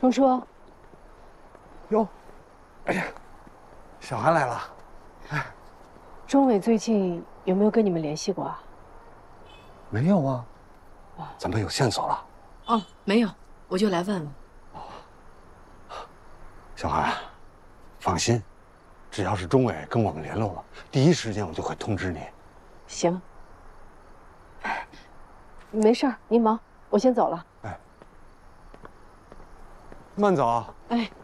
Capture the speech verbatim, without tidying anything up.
钟叔， 哟，哎呀，小韩来了。哎， 钟伟最近有没有跟你们联系过啊？ 没有啊，咱们有线索了。 哦，没有，我就来问问。 小韩，放心，只要是钟伟跟我们联络了，第一时间我就会通知你。 行，没事儿，您忙，我先走了。 哎，慢走啊。 哎。